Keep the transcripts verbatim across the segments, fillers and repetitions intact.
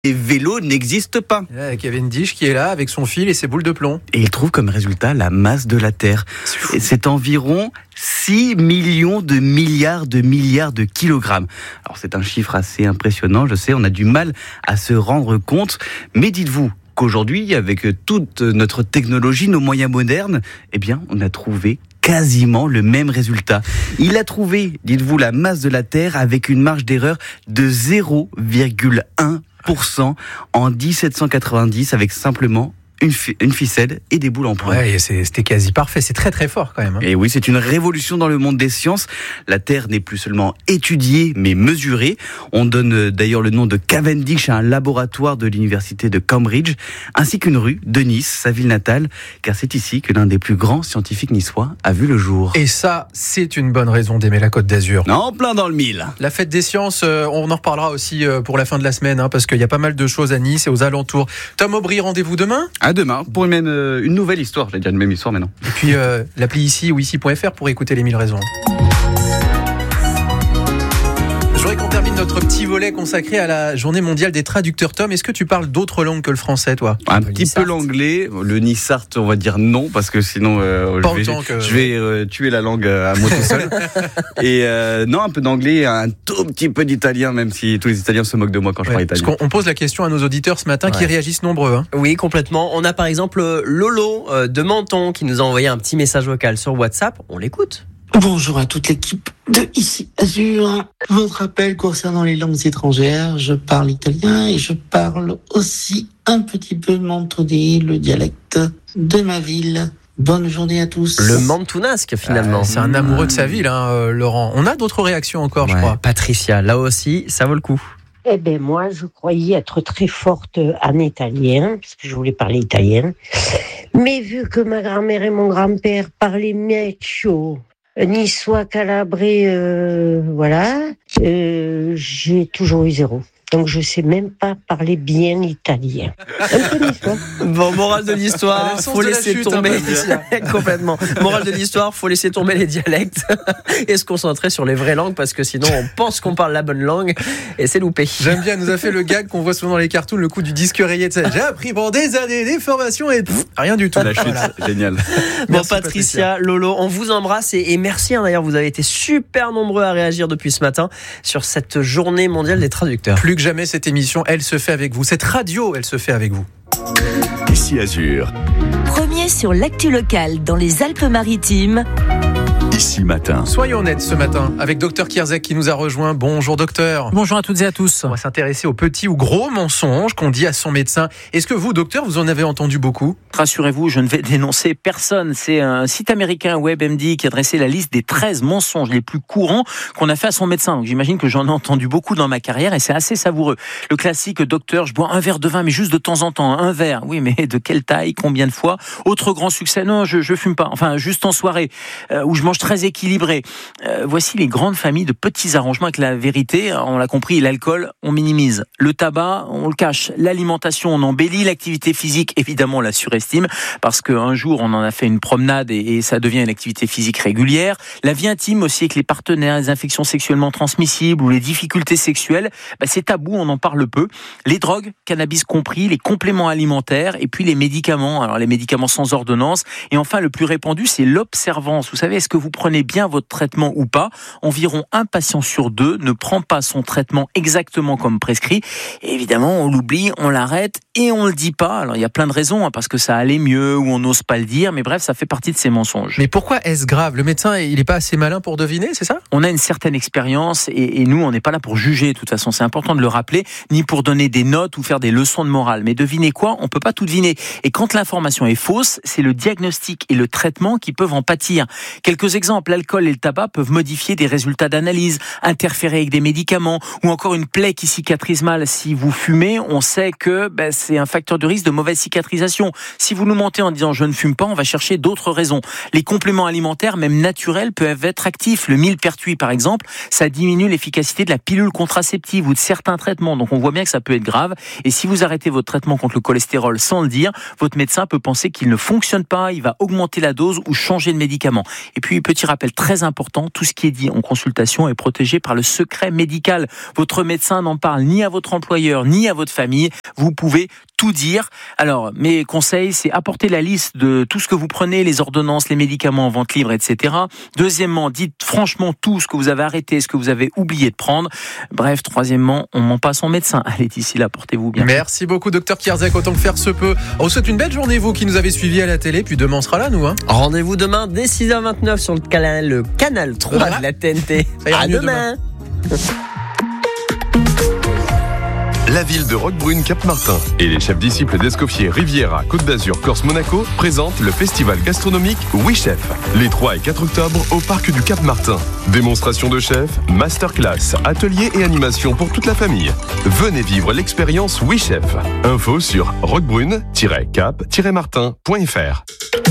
les vélos n'existent pas. Ouais, Cavendish qui est là avec son fil et ses boules de plomb. Et il trouve comme résultat la masse de la Terre. C'est, et c'est environ six millions de milliards de milliards de kilogrammes. Alors c'est un chiffre assez impressionnant, je sais, on a du mal à se rendre compte, mais dites-vous qu'aujourd'hui, avec toute notre technologie, nos moyens modernes, eh bien, on a trouvé quasiment le même résultat. Il a trouvé, dites-vous, la masse de la Terre avec une marge d'erreur de zéro virgule un pour cent en dix-sept cent quatre-vingt-dix avec simplement Une, fi- une ficelle et des boules en plomb. Ouais, c'est, c'était quasi parfait. C'est très très fort quand même. Hein. Et oui, c'est une révolution dans le monde des sciences. La Terre n'est plus seulement étudiée, mais mesurée. On donne d'ailleurs le nom de Cavendish à un laboratoire de l'université de Cambridge, ainsi qu'une rue de Nice, sa ville natale, car c'est ici que l'un des plus grands scientifiques niçois a vu le jour. Et ça, c'est une bonne raison d'aimer la Côte d'Azur. En plein dans le mille. La fête des sciences, euh, on en reparlera aussi euh, pour la fin de la semaine, hein, parce qu'il y a pas mal de choses à Nice et aux alentours. Tom Aubry, rendez-vous demain ? À demain, pour une, même, euh, une nouvelle histoire. Je vais dire une même histoire maintenant. Et puis euh, l'appli ici ou ici point f r pour écouter les mille raisons. Je voudrais qu'on termine notre petit volet consacré à la journée mondiale des traducteurs. Tom, est-ce que tu parles d'autres langues que le français, toi ? Un le petit Nissart. peu l'anglais. Le Nissart, on va dire non, parce que sinon euh, Pas je vais, autant que... je vais euh, tuer la langue à moi tout seul. Et euh, non, un peu d'anglais, un tout petit peu d'italien, même si tous les Italiens se moquent de moi quand je Ouais, parle parce italien. qu'on on pose la question à nos auditeurs ce matin, Ouais. qui réagissent nombreux. Hein. Oui, complètement. On a par exemple Lolo euh, de Menton qui nous a envoyé un petit message vocal sur WhatsApp. On l'écoute. Bonjour à toute l'équipe de Ici Azur. Votre appel concernant les langues étrangères, je parle italien et je parle aussi un petit peu mentonné, le dialecte de ma ville. Bonne journée à tous. Le Mantounasque finalement. Euh, c'est un amoureux de sa ville, hein, euh, Laurent. On a d'autres réactions encore, je Ouais, crois. Patricia, là aussi, ça vaut le coup. Eh ben moi, je croyais être très forte en italien, parce que je voulais parler italien. Mais vu que ma grand-mère et mon grand-père parlaient mieccio, niçois, calabré, euh, voilà, euh, j'ai toujours eu zéro. Donc je sais même pas parler bien italien. Un peu niçois. Bon, morale de Elle a l'histoire, le sens faut de la laisser chute, tomber hein, Patricia. complètement. Morale de l'histoire, faut laisser tomber les dialectes et se concentrer sur les vraies langues parce que sinon on pense qu'on parle la bonne langue et c'est loupé. J'aime bien, elle nous a fait le gag qu'on voit souvent dans les cartoons, le coup du disque rayé. Tu sais, j'ai appris pendant des années des formations et pff, rien du tout. La chute, Voilà. génial. Bon, Merci, Patricia, Lolo, on vous embrasse et, et merci hein, d'ailleurs, vous avez été super nombreux à réagir depuis ce matin sur cette journée mondiale des traducteurs. Plus que jamais, cette émission, elle se fait avec vous. Cette radio, elle se fait avec vous. Ici Azur, Premier sur l'actu locale dans les Alpes-Maritimes. ici matin. Soyons honnêtes ce matin avec Docteur Kierzek qui nous a rejoint. Bonjour docteur. Bonjour à toutes et à tous. On va s'intéresser aux petits ou gros mensonges qu'on dit à son médecin. Est-ce que vous, docteur, vous en avez entendu beaucoup ? Rassurez-vous, je ne vais dénoncer personne. C'est un site américain WebMD qui a dressé la liste des treize mensonges les plus courants qu'on a fait à son médecin. Donc j'imagine que j'en ai entendu beaucoup dans ma carrière et c'est assez savoureux. Le classique, docteur, je bois un verre de vin, mais juste de temps en temps. Un verre, oui, mais de quelle taille, combien de fois ? Autre grand succès, non, je, je fume pas. Enfin, juste en soirée, euh, où je mange très équilibré. Euh, voici les grandes familles de petits arrangements avec la vérité. On l'a compris, l'alcool, on minimise. Le tabac, on le cache. L'alimentation, on embellit. L'activité physique, évidemment, on la surestime parce qu'un jour, on en a fait une promenade et, et ça devient une activité physique régulière. La vie intime aussi avec les partenaires, les infections sexuellement transmissibles ou les difficultés sexuelles, bah, c'est tabou, on en parle peu. Les drogues, cannabis compris, les compléments alimentaires et puis les médicaments. Alors les médicaments sans ordonnance. Et enfin, le plus répandu, c'est l'observance. Vous savez, est-ce que vous prenez bien votre traitement ou pas ? Environ un patient sur deux ne prend pas son traitement exactement comme prescrit. Et évidemment, on l'oublie, on l'arrête et on le dit pas. Alors il y a plein de raisons, hein, parce que ça allait mieux ou on n'ose pas le dire. Mais bref, ça fait partie de ces mensonges. Mais pourquoi est-ce grave ? Le médecin, il n'est pas assez malin pour deviner, c'est ça ? On a une certaine expérience et, et nous, on n'est pas là pour juger. De toute façon, c'est important de le rappeler, ni pour donner des notes ou faire des leçons de morale. Mais devinez quoi ? On peut pas tout deviner. Et quand l'information est fausse, c'est le diagnostic et le traitement qui peuvent en pâtir. Quelques exemples, l'alcool et le tabac peuvent modifier des résultats d'analyse, interférer avec des médicaments ou encore une plaie qui cicatrise mal. Si vous fumez, on sait que ben, c'est un facteur de risque de mauvaise cicatrisation. Si vous nous mentez en disant je ne fume pas, on va chercher d'autres raisons. Les compléments alimentaires, même naturels, peuvent être actifs. Le millepertuis, par exemple, ça diminue l'efficacité de la pilule contraceptive ou de certains traitements. Donc on voit bien que ça peut être grave. Et si vous arrêtez votre traitement contre le cholestérol sans le dire, votre médecin peut penser qu'il ne fonctionne pas, il va augmenter la dose ou changer de médicament. Et puis il peut Petit rappel très important, tout ce qui est dit en consultation est protégé par le secret médical. Votre médecin n'en parle ni à votre employeur, ni à votre famille. Vous pouvez tout dire. Alors, mes conseils, c'est apporter la liste de tout ce que vous prenez, les ordonnances, les médicaments en vente libre, et cetera. Deuxièmement, dites franchement tout ce que vous avez arrêté, ce que vous avez oublié de prendre. Bref, troisièmement, on ment pas à son médecin. Allez, d'ici là, portez-vous bien. Merci beaucoup, docteur Kierzek, autant que faire se peut. On vous souhaite une belle journée, vous qui nous avez suivis à la télé, puis demain on sera là, nous. Hein. Rendez-vous demain dès six heures vingt-neuf sur le canal, le canal trois voilà. de la T N T. À demain. demain. La ville de Roquebrune-Cap-Martin et les chefs disciples d'Escoffier, Riviera, Côte d'Azur, Corse, Monaco présentent le festival gastronomique Oui Chef les trois et quatre octobre au parc du Cap-Martin. Démonstration de chefs, masterclass, ateliers et animations pour toute la famille. Venez vivre l'expérience Oui Chef. Info sur roquebrune tiret cap tiret martin point f r.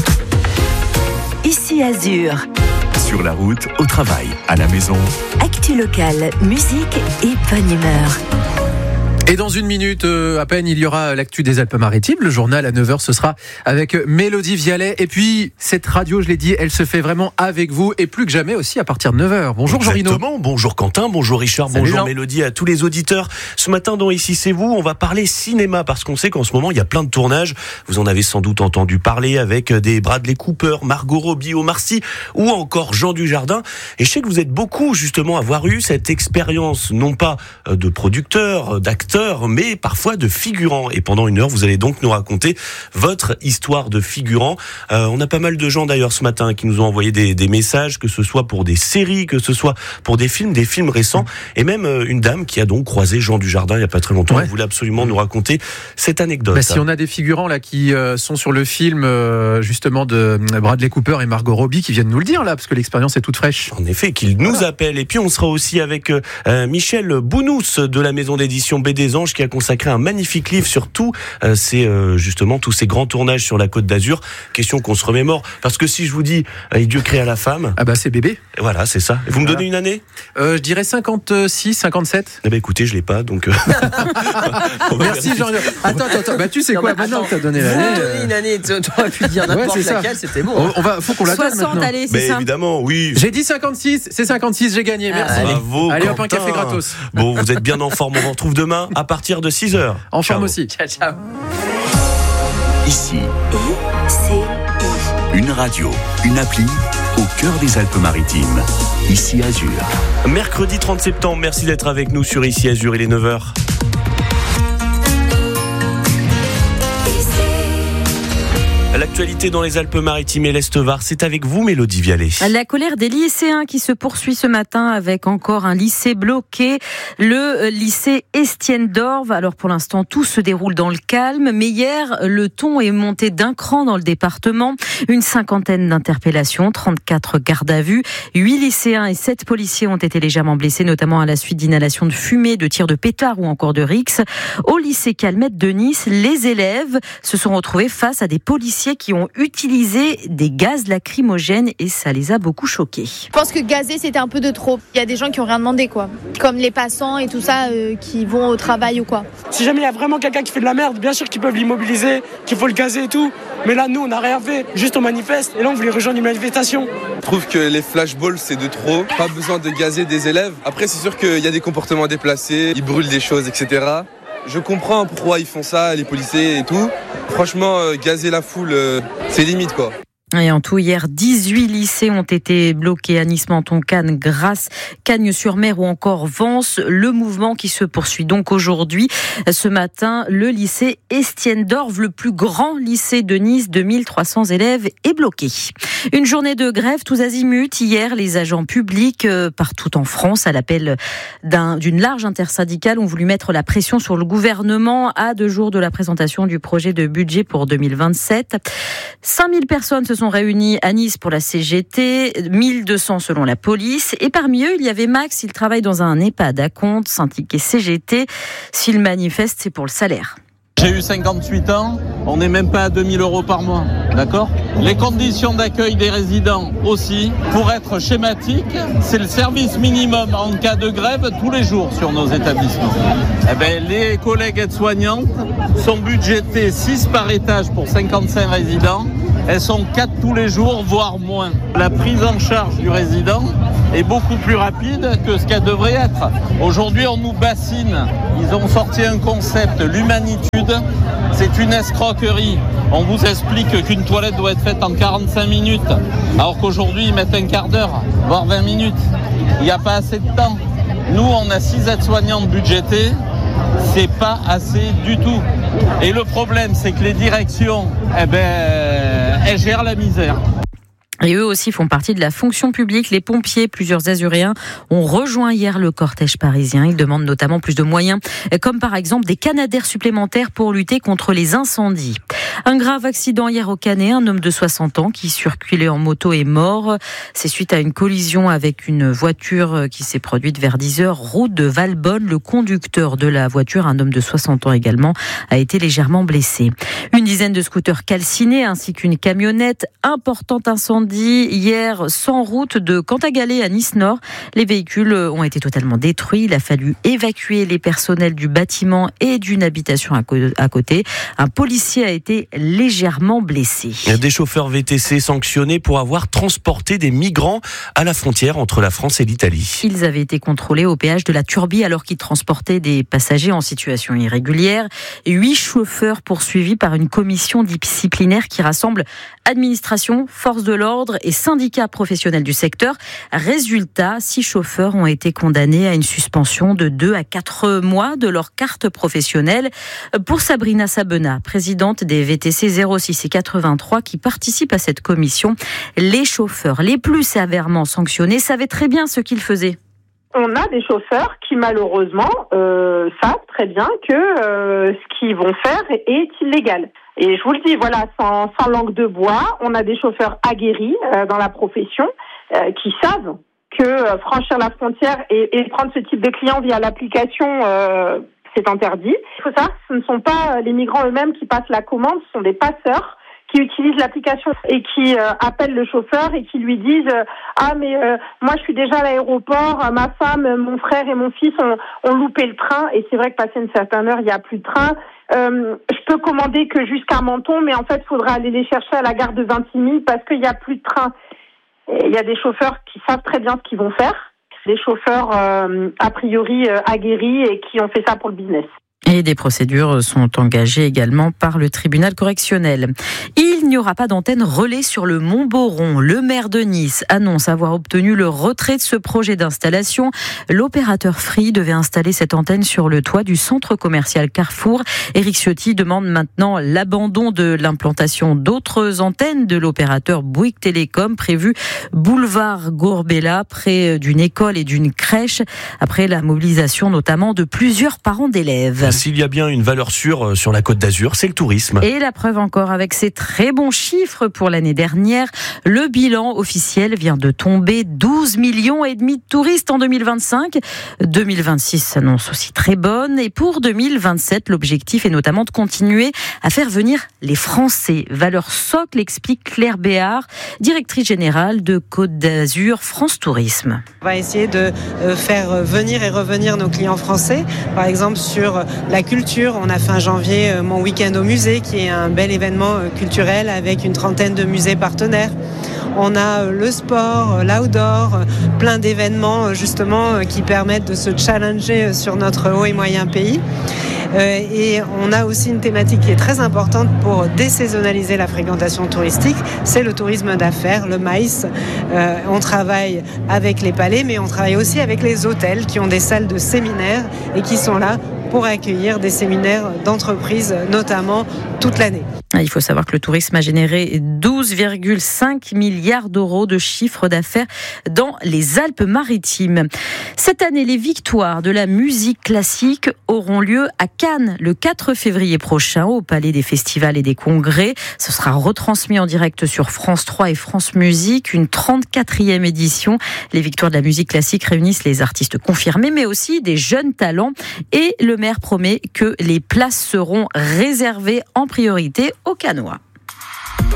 Ici Azur. Sur la route, au travail, à la maison. Actu locale, musique et bonne humeur. Et dans une minute euh, à peine, il y aura l'actu des Alpes-Maritimes. Le journal à neuf heures, ce sera avec Mélodie Vialet. Et puis, cette radio, je l'ai dit, elle se fait vraiment avec vous. Et plus que jamais aussi à partir de neuf heures. Bonjour Jean-Rino. Exactement. Bonjour Quentin, bonjour Richard, Salut bonjour Jean. Mélodie, à tous les auditeurs. Ce matin, dans Ici c'est vous, on va parler cinéma. Parce qu'on sait qu'en ce moment, il y a plein de tournages. Vous en avez sans doute entendu parler avec des Bradley Cooper, Margot Robbie, Omar Sy ou encore Jean Dujardin. Et je sais que vous êtes beaucoup justement à avoir eu cette expérience, non pas de producteur, d'acteur, mais parfois de figurants. Et pendant une heure, vous allez donc nous raconter votre histoire de figurant. Euh, on a pas mal de gens d'ailleurs ce matin qui nous ont envoyé des, des messages, que ce soit pour des séries, que ce soit pour des films, des films récents, et même euh, une dame qui a donc croisé Jean Dujardin il y a pas très longtemps. Ouais. Elle voulait absolument nous raconter cette anecdote. Bah, si on a des figurants là qui euh, sont sur le film euh, justement de Bradley Cooper et Margot Robbie qui viennent nous le dire là, parce que l'expérience est toute fraîche. En effet, qu'ils nous voilà. appellent. Et puis on sera aussi avec euh, Michel Bounous de la maison d'édition B des Anges qui a consacré un magnifique livre sur tout, euh, c'est euh, justement tous ces grands tournages sur la Côte d'Azur. Question qu'on se remémore, parce que si je vous dis euh, Dieu créa la femme, ah bah c'est bébé. Voilà, c'est ça. Vous voilà. me donnez une année euh, Je dirais cinquante-six, cinquante-sept. Eh ben écoutez, je l'ai pas, donc. Euh... Merci Jean. Attends, attends, attends. Bah tu sais non, quoi maintenant que t'as donné l'année. Euh... une année, tu aurais pu dire n'importe ouais, laquelle, c'était bon. On, on va, faut qu'on la donne maintenant. Allez, c'est mais ça. Évidemment, oui. J'ai dit cinquante-six, c'est cinquante-six, j'ai gagné. Merci. Ah, bravo. Allez, hop, un café gratos. Bon, vous êtes bien en forme. On vous retrouve demain à partir de six heures. En forme aussi. Ciao, ciao. Ici, I, une radio, une appli au cœur des Alpes-Maritimes. Ici Azur. Mercredi trente septembre, merci d'être avec nous sur Ici Azur, il est neuf heures. L'actualité dans les Alpes-Maritimes et l'Est-Var, c'est avec vous Mélodie Vialet. La colère des lycéens qui se poursuit ce matin avec encore un lycée bloqué, le lycée Estienne d'Orve. Alors pour l'instant, tout se déroule dans le calme, mais hier, le ton est monté d'un cran dans le département. Une cinquantaine d'interpellations, trente-quatre gardes à vue. Huit lycéens et sept policiers ont été légèrement blessés, notamment à la suite d'inhalation de fumée, de tirs de pétards ou encore de rixes. Au lycée Calmette de Nice, les élèves se sont retrouvés face à des policiers qui ont utilisé des gaz lacrymogènes et ça les a beaucoup choqués. Je pense que gazer c'était un peu de trop. Il y a des gens qui ont rien demandé quoi, comme les passants et tout ça euh, qui vont au travail ou quoi. Si jamais il y a vraiment quelqu'un qui fait de la merde, bien sûr qu'ils peuvent l'immobiliser, qu'il faut le gazer et tout. Mais là nous on n'a rien fait, juste on manifeste et là on voulait rejoindre une manifestation. Je trouve que les flashballs c'est de trop, pas besoin de gazer des élèves. Après c'est sûr qu'il y a des comportements déplacés, ils brûlent des choses et cetera. Je comprends pourquoi ils font ça, les policiers et tout. Franchement, euh, gazer la foule, euh, c'est limite quoi. Et en tout, hier, dix-huit lycées ont été bloqués à Nice, Menton, Cannes, Grasse, Cagnes-sur-Mer ou encore Vence. Le mouvement qui se poursuit donc aujourd'hui. Ce matin, le lycée Estienne d'Orve, le plus grand lycée de Nice, deux mille trois cents élèves, est bloqué. Une journée de grève tous azimuts. Hier, les agents publics euh, partout en France, à l'appel d'un, d'une large intersyndicale, ont voulu mettre la pression sur le gouvernement à deux jours de la présentation du projet de budget pour deux mille vingt-sept. cinq mille personnes se sont réunis à Nice pour la C G T, mille deux cents selon la police. Et parmi eux, il y avait Max, il travaille dans un EHPAD à Comte, syndiqué C G T. S'il manifeste, c'est pour le salaire. J'ai eu cinquante-huit ans, on n'est même pas à deux mille euros par mois, d'accord ? Les conditions d'accueil des résidents aussi. Pour être schématique, c'est le service minimum en cas de grève tous les jours sur nos établissements. Eh ben, les collègues aides-soignantes sont budgétés six par étage pour cinquante-cinq résidents. elles sont quatre tous les jours, voire moins. La prise en charge du résident est beaucoup plus rapide que ce qu'elle devrait être. Aujourd'hui, on nous bassine. Ils ont sorti un concept, l'humanitude. C'est une escroquerie. On vous explique qu'une toilette doit être faite en quarante-cinq minutes, alors qu'aujourd'hui, ils mettent un quart d'heure, voire vingt minutes. Il n'y a pas assez de temps. Nous, on a six aides-soignantes budgétées. C'est pas assez du tout. Et le problème, c'est que les directions, eh ben, elles gèrent la misère. Et eux aussi font partie de la fonction publique. Les pompiers, plusieurs Azuréens, ont rejoint hier le cortège parisien. Ils demandent notamment plus de moyens, comme par exemple des canadaires supplémentaires pour lutter contre les incendies. Un grave accident hier au Canet. Un homme de soixante ans qui circulait en moto est mort. C'est suite à une collision avec une voiture qui s'est produite vers dix heures, route de Valbonne. Le conducteur de la voiture, un homme de soixante ans également, a été légèrement blessé. Une dizaine de scooters calcinés ainsi qu'une camionnette. Important incendie hier sans route de Cantagalès à Nice-Nord. Les véhicules ont été totalement détruits. Il a fallu évacuer les personnels du bâtiment et d'une habitation à côté. Un policier a été légèrement blessé. Des chauffeurs V T C sanctionnés pour avoir transporté des migrants à la frontière entre la France et l'Italie. Ils avaient été contrôlés au péage de la Turbie alors qu'ils transportaient des passagers en situation irrégulière. Huit chauffeurs poursuivis par une commission disciplinaire qui rassemble administration, force de l'ordre et syndicats professionnels du secteur. Résultat, six chauffeurs ont été condamnés à une suspension de deux à quatre mois de leur carte professionnelle. Pour Sabrina Sabena, présidente des V T C zéro six et quatre-vingt-trois qui participent à cette commission, les chauffeurs les plus sévèrement sanctionnés savaient très bien ce qu'ils faisaient. On a des chauffeurs qui malheureusement euh, savent très bien que euh, ce qu'ils vont faire est illégal. Et je vous le dis, voilà, sans, sans langue de bois, on a des chauffeurs aguerris euh, dans la profession euh, qui savent que euh, franchir la frontière et, et prendre ce type de client via l'application, euh, c'est interdit. Il faut savoir que ce ne sont pas les migrants eux-mêmes qui passent la commande, ce sont des passeurs qui utilisent l'application et qui euh, appellent le chauffeur et qui lui disent euh, « Ah, mais euh, moi, je suis déjà à l'aéroport, euh, ma femme, mon frère et mon fils ont, ont loupé le train. » Et c'est vrai que passé une certaine heure, il n'y a plus de train. Euh, je peux commander que jusqu'à Menton, mais en fait, il faudra aller les chercher à la gare de Vintimille parce qu'il n'y a plus de train. Et il y a des chauffeurs qui savent très bien ce qu'ils vont faire. Des chauffeurs, euh, a priori, euh, aguerris et qui ont fait ça pour le business. Et des procédures sont engagées également par le tribunal correctionnel. Il n'y aura pas d'antenne relais sur le Mont Boron. Le maire de Nice annonce avoir obtenu le retrait de ce projet d'installation. L'opérateur Free devait installer cette antenne sur le toit du centre commercial Carrefour. Éric Ciotti demande maintenant l'abandon de l'implantation d'autres antennes de l'opérateur Bouygues Télécom, prévu boulevard Gourbella, près d'une école et d'une crèche, après la mobilisation notamment de plusieurs parents d'élèves. S'il y a bien une valeur sûre sur la Côte d'Azur, c'est le tourisme. Et la preuve encore avec ces très bons chiffres pour l'année dernière. Le bilan officiel vient de tomber. douze millions et demi de touristes en deux mille vingt-cinq. deux mille vingt-six s'annonce aussi très bonne. Et pour deux mille vingt-sept, l'objectif est notamment de continuer à faire venir les Français. Valeur socle, explique Claire Béard, directrice générale de Côte d'Azur France Tourisme. On va essayer de faire venir et revenir nos clients français. Par exemple, sur la culture, on a fait en janvier mon week-end au musée, qui est un bel événement culturel avec une trentaine de musées partenaires. On a le sport, l'outdoor, plein d'événements justement qui permettent de se challenger sur notre haut et moyen pays. Et on a aussi une thématique qui est très importante pour désaisonnaliser la fréquentation touristique, c'est le tourisme d'affaires, le maïs. Euh, on travaille avec les palais, mais on travaille aussi avec les hôtels qui ont des salles de séminaires et qui sont là pour accueillir des séminaires d'entreprises, notamment toute l'année. Il faut savoir que le tourisme a généré douze virgule cinq milliards d'euros de chiffre d'affaires dans les Alpes-Maritimes. Cette année, les victoires de la musique classique auront lieu à Cannes le quatre février prochain au Palais des Festivals et des Congrès. Ce sera retransmis en direct sur France trois et France Musique, une trente-quatrième édition. Les victoires de la musique classique réunissent les artistes confirmés, mais aussi des jeunes talents. Et le maire promet que les places seront réservées en priorité aux Cannois.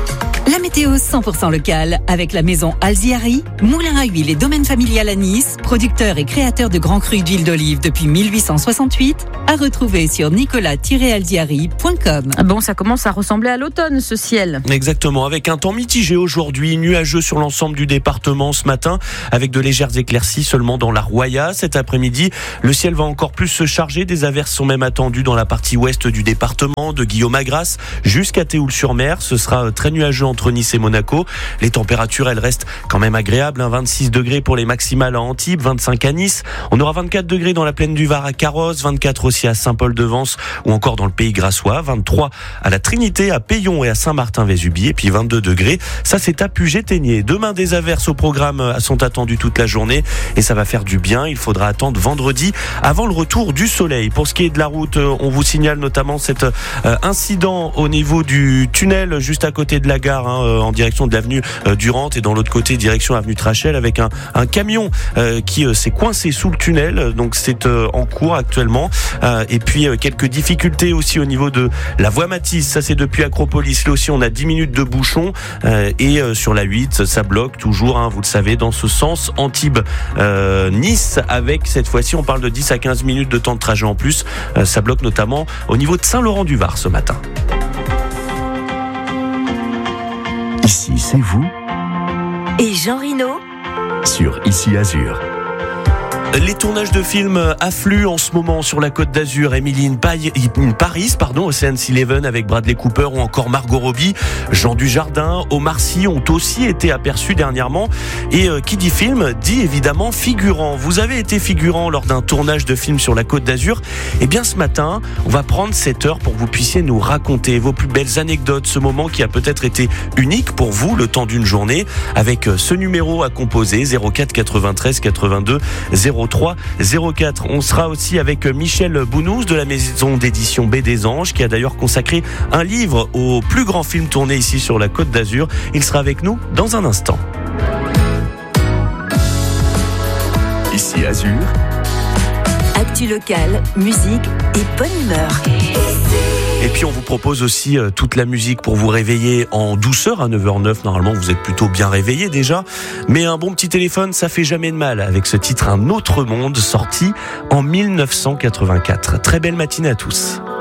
La météo cent pour cent locale avec la maison Alziari, moulin à huile et domaine familial à Nice, producteur et créateur de grands crus d'huile d'olive depuis mille huit cent soixante-huit, à retrouver sur nicolas tiret alziari point com. Bon, ça commence à ressembler à l'automne, ce ciel. Exactement, avec un temps mitigé aujourd'hui, nuageux sur l'ensemble du département ce matin, avec de légères éclaircies seulement dans la Roya. Cet après-midi, le ciel va encore plus se charger, des averses sont même attendues dans la partie ouest du département, de Guillaume-Agrasse jusqu'à Théoul-sur-Mer. Ce sera très nuageux entre Nice et Monaco. Les températures, elles restent quand même agréables, hein. vingt-six degrés pour les maximales à Antibes, vingt-cinq à Nice. On aura vingt-quatre degrés dans la plaine du Var à Carros, vingt-quatre aussi à Saint-Paul-de-Vence ou encore dans le Pays Grassois, vingt-trois à la Trinité, à Payon et à Saint-Martin-Vésubie, et puis vingt-deux degrés. Ça, c'est à Puget-Théniers. Demain, des averses au programme sont attendues toute la journée et ça va faire du bien. Il faudra attendre vendredi avant le retour du soleil. Pour ce qui est de la route, on vous signale notamment cet euh, incident au niveau du tunnel juste à côté de la gare, hein, en direction de l'avenue euh, Durante et dans l'autre côté direction avenue Trachel, avec un, un camion euh, qui euh, s'est coincé sous le tunnel. Donc c'est euh, en cours actuellement. Euh, et puis euh, quelques difficultés aussi au niveau de la voie Matisse. Ça c'est depuis Acropolis. Là aussi on a dix minutes de bouchon euh, et euh, sur la huit ça bloque toujours, hein, vous le savez, dans ce sens Antibes euh, Nice, avec cette fois-ci on parle de dix à quinze minutes de temps de trajet en plus. Euh, ça bloque notamment au niveau de Saint-Laurent-du-Var ce matin. Ici, c'est vous. Et Jean Rino Sur Ici Azur. Les tournages de films affluent en ce moment sur la Côte d'Azur. Emily in Paris, pardon, Ocean's Eleven avec Bradley Cooper ou encore Margot Robbie, Jean Dujardin, Omar Sy ont aussi été aperçus dernièrement. Et euh, qui dit film dit évidemment figurant. Vous avez été figurant lors d'un tournage de film sur la Côte d'Azur. Et bien ce matin, on va prendre cette heure pour que vous puissiez nous raconter vos plus belles anecdotes, ce moment qui a peut-être été unique pour vous le temps d'une journée, avec ce numéro à composer zéro quatre quatre-vingt-treize quatre-vingt-deux zéro trois zéro quatre. On sera aussi avec Michel Bounous de la maison d'édition B des Anges, qui a d'ailleurs consacré un livre au plus grand film tourné ici sur la Côte d'Azur. Il sera avec nous dans un instant. Ici Azur. Actu locale, musique et bonne humeur. Et puis on vous propose aussi euh, toute la musique pour vous réveiller en douceur à neuf heures zéro neuf. Normalement vous êtes plutôt bien réveillé déjà, mais un bon petit téléphone ça fait jamais de mal, avec ce titre Un autre monde sorti en mille neuf cent quatre-vingt-quatre. Très belle matinée à tous.